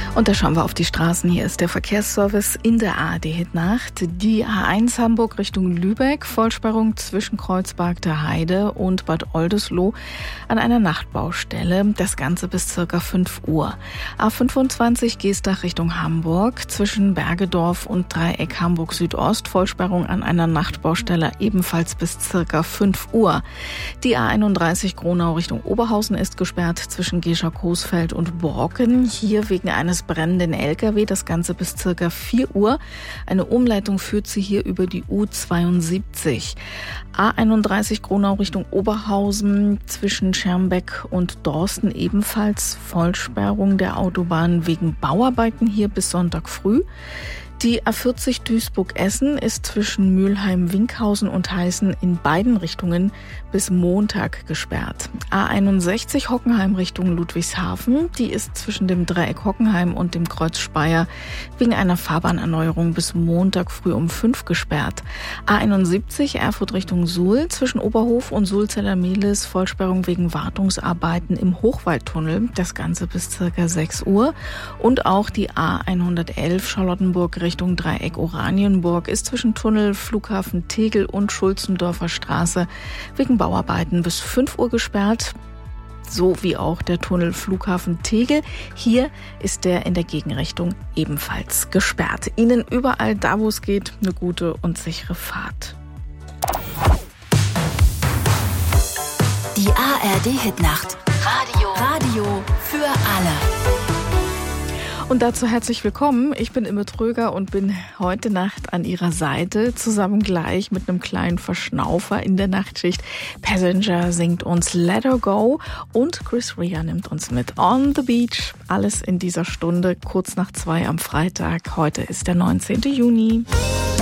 Und da schauen wir auf die Straßen. Hier ist der Verkehrsservice in der ARD-Hit-Nacht. Die A1 Hamburg Richtung Lübeck, Vollsperrung zwischen Kreuzberg der Heide und Bad Oldesloe an einer Nachtbaustelle. Das Ganze bis ca. 5 Uhr. A25 Geestach Richtung Hamburg, zwischen Bergedorf und Dreieck Hamburg Südost, Vollsperrung an einer Nachtbaustelle ebenfalls bis ca. 5 Uhr. Die A31 Gronau Richtung Oberhausen ist gesperrt zwischen Gescher-Coesfeld und Brocken. Hier wegen eines brennenden LKW, das Ganze bis ca. 4 Uhr. Eine Umleitung führt sie hier über die U72. A31 Gronau Richtung Oberhausen, zwischen Schermbeck und Dorsten ebenfalls Vollsperrung der Autobahn wegen Bauarbeiten hier bis Sonntag früh. Die A40 Duisburg-Essen ist zwischen Mülheim-Winkhausen und Heißen in beiden Richtungen bis Montag gesperrt. A61 Hockenheim Richtung Ludwigshafen, die ist zwischen dem Dreieck Hockenheim und dem Kreuz Speyer wegen einer Fahrbahnerneuerung bis Montag früh um 5 gesperrt. A71 Erfurt Richtung Suhl, zwischen Oberhof und Sulzeller-Mehlis Vollsperrung wegen Wartungsarbeiten im Hochwaldtunnel, das Ganze bis ca. 6 Uhr. Und auch die A111 Charlottenburg Richtung Dreieck Oranienburg ist zwischen Tunnel, Flughafen Tegel und Schulzendorfer Straße wegen Bauarbeiten bis 5 Uhr gesperrt. So wie auch der Tunnel Flughafen Tegel. Hier ist der in der Gegenrichtung ebenfalls gesperrt. Ihnen überall da, wo es geht, eine gute und sichere Fahrt. Die ARD-Hitnacht. Radio für alle. Und dazu herzlich willkommen. Ich bin Imme Tröger und bin heute Nacht an Ihrer Seite, zusammen gleich mit einem kleinen Verschnaufer in der Nachtschicht. Passenger singt uns Let Her Go und Chris Rea nimmt uns mit On the Beach. Alles in dieser Stunde, kurz nach 2 am Freitag. Heute ist der 19. Juni.